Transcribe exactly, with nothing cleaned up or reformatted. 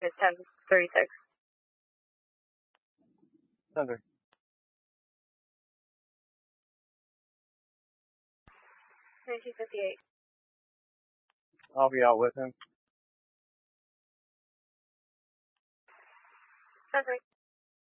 It's ten thirty-six. Thunder. nineteen fifty-eight. I'll be out with him. That's right.